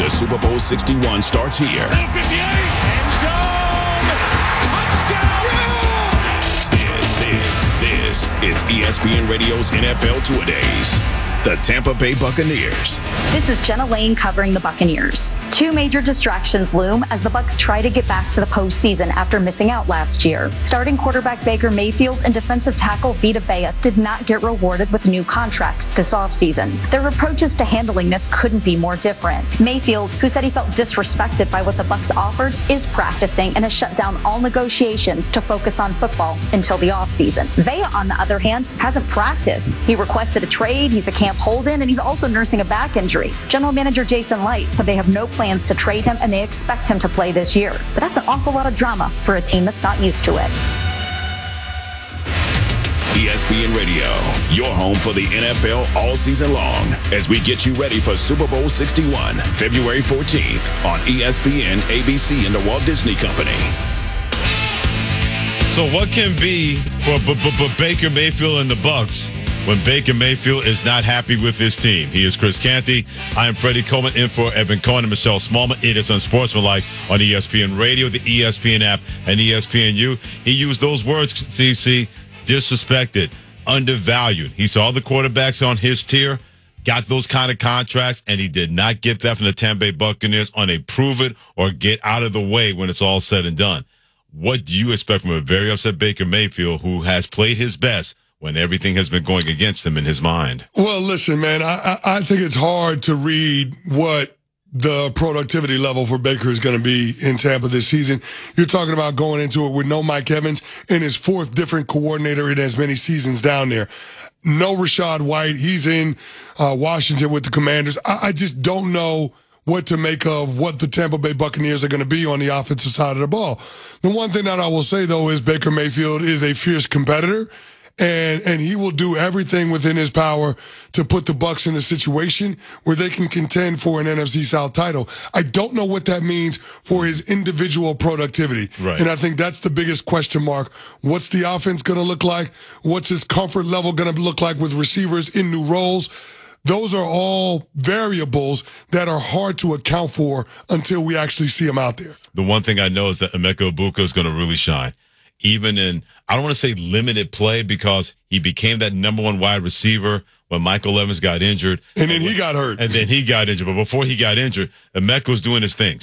to Super Bowl 61 starts here. 58, end zone, touchdown! This is ESPN Radio's NFL Two-A-Days. The Tampa Bay Buccaneers. This is Jenna Lane covering the Buccaneers. Two major distractions loom as the Bucs try to get back to the postseason after missing out last year. Starting quarterback Baker Mayfield and defensive tackle Vita Vea did not get rewarded with new contracts this offseason. Their approaches to handling this couldn't be more different. Mayfield, who said he felt disrespected by what the Bucs offered, is practicing and has shut down all negotiations to focus on football until the offseason. Vea, on the other hand, hasn't practiced. He requested a trade, he's a camp hold-in, and he's also nursing a back injury. General Manager Jason Light said they have no plans to trade him and they expect him to play this year. But that's an awful lot of drama for a team that's not used to it. ESPN Radio, your home for the NFL all season long, as we get you ready for Super Bowl 61, February 14th on ESPN, ABC, and the Walt Disney Company. So what can be for Baker Mayfield and the Bucs when Baker Mayfield is not happy with his team? He is Chris Canty. I am Freddie Coleman in for Evan Cohen and Michelle Smallman. It is Unsportsmanlike on ESPN Radio, the ESPN app, and ESPNU. He used those words, CC, disrespected, undervalued. He saw the quarterbacks on his tier, got those kind of contracts, and he did not get that from the Tampa Bay Buccaneers on a prove it or get out of the way when it's all said and done. What do you expect from a very upset Baker Mayfield who has played his best when everything has been going against him in his mind? Well, listen, man, I think it's hard to read what the productivity level for Baker is going to be in Tampa this season. You're talking about going into it with no Mike Evans and his fourth different coordinator in as many seasons down there. No Rachaad White. He's in Washington with the Commanders. I just don't know what to make of what the Tampa Bay Buccaneers are going to be on the offensive side of the ball. The one thing that I will say, though, is Baker Mayfield is a fierce competitor. And he will do everything within his power to put the Bucs in a situation where they can contend for an NFC South title. I don't know what that means for his individual productivity. Right. And I think that's the biggest question mark. What's the offense going to look like? What's his comfort level going to look like with receivers in new roles? Those are all variables that are hard to account for until we actually see him out there. The one thing I know is that Emeka Egbuka is going to really shine. Even in, I don't want to say limited play, because he became that number one wide receiver when Michael Evans got injured. And then he got hurt. And then he got injured. But before he got injured, Emeka was doing his thing.